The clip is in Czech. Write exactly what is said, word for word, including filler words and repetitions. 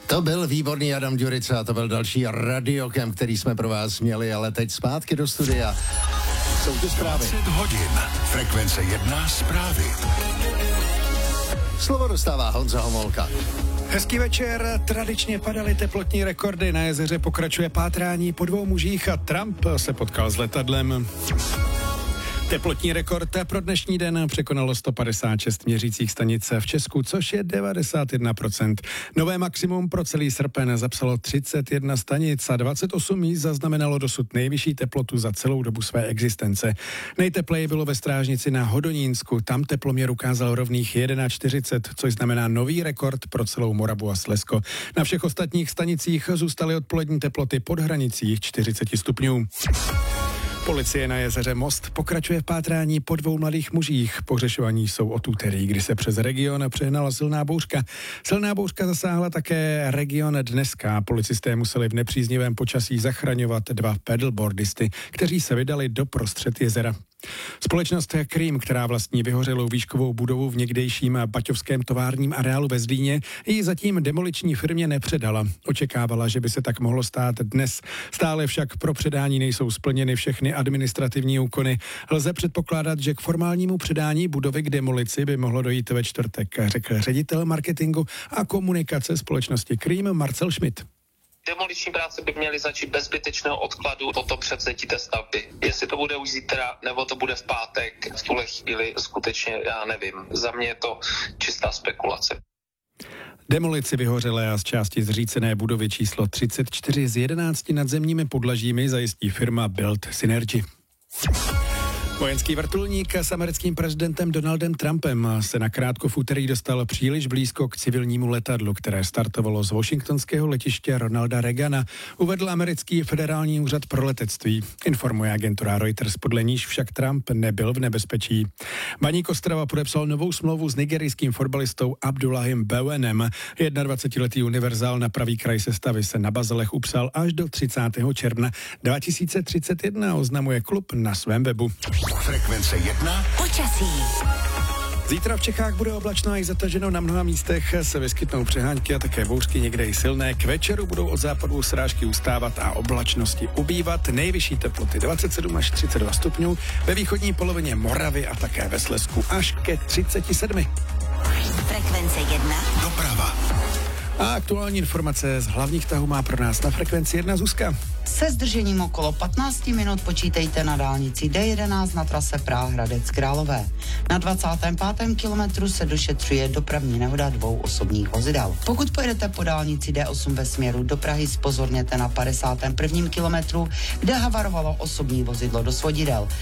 To byl výborný Adam Ďurica, to byl další radiokem, který jsme pro vás měli, ale teď zpátky do studia. Jsou tu zprávy. dvacet hodin. Frekvence jedna zprávy. Slovo dostává Honza Homolka. Hezký večer, tradičně padaly teplotní rekordy, na jezeře pokračuje pátrání po dvou mužích a Trump se potkal s letadlem. Teplotní rekord pro dnešní den překonalo sto padesát šest měřících stanic v Česku, což je devadesát jedna procent. Nové maximum pro celý srpen zapsalo třicet jedna stanic a dvacet osm míst zaznamenalo dosud nejvyšší teplotu za celou dobu své existence. Nejtepleji bylo ve Strážnici na Hodonínsku, tam teploměr ukázal rovných čtyřicet jedna, což znamená nový rekord pro celou Moravu a Slezsko. Na všech ostatních stanicích zůstaly odpolední teploty pod hranicí čtyřicet stupňů. Policie na jezeře Most pokračuje v pátrání po dvou mladých mužích. Pohřešovaní jsou od úterý, kdy se přes region přehnala silná bouřka. Silná bouřka zasáhla také region dneska. Policisté museli v nepříznivém počasí zachraňovat dva paddleboardisty, kteří se vydali do prostřed jezera. Společnost Cream, která vlastní vyhořelou výškovou budovu v někdejším baťovském továrním areálu ve Zlíně, ji zatím demoliční firmě nepředala. Očekávala, že by se tak mohlo stát dnes. Stále však pro předání nejsou splněny všechny administrativní úkony. Lze předpokládat, že k formálnímu předání budovy k demolici by mohlo dojít ve čtvrtek, řekl ředitel marketingu a komunikace společnosti Cream Marcel Schmidt. Demoliční práce by měly začít bez zbytečného odkladu po to převzetí té stavby. Jestli to bude už zítra, nebo to bude v pátek, v tuhle chvíli skutečně já nevím. Za mě je to čistá spekulace. Demolici vyhořelé a z části zřícené budovy číslo třicet čtyři s jedenácti nadzemními podlažími zajistí firma Build Synergy. Vojenský vrtulník s americkým prezidentem Donaldem Trumpem se nakrátko v úterý dostal příliš blízko k civilnímu letadlu, které startovalo z washingtonského letiště Ronalda Reagana, uvedl americký federální úřad pro letectví. Informuje agentura Reuters, podle níž však Trump nebyl v nebezpečí. Baník Ostrava podepsal novou smlouvu s nigerijským fotbalistou Abdullahim Bewenem. dvacetiletý univerzál na pravý kraj sestavy se na Bazelech upsal až do třicátého června dva tisíce třicet jedna, oznamuje klub na svém webu. Frekvence jedna. Počasí. Zítra v Čechách bude oblačno a i zataženo, na mnoha místech se vyskytnou přehánky a také bouřky, někde i silné. K večeru budou od západu srážky ustávat a oblačnosti ubývat. Nejvyšší teploty dvacet sedm až třicet dva stupňů, ve východní polovině Moravy a také ve Slezsku až ke třiceti sedmi. Frekvence jedna. Doprava. A aktuální informace z hlavních tahů má pro nás na Frekvenci jedna Zuzka. Se zdržením okolo patnáct minut počítejte na dálnici D jedenáct na trase Praha-Hradec Králové. Na dvacátém pátém kilometru se došetřuje dopravní nehoda dvou osobních vozidel. Pokud pojedete po dálnici D osm ve směru do Prahy, zpozorněte na padesátém prvním kilometru, kde havarovalo osobní vozidlo do svodidel.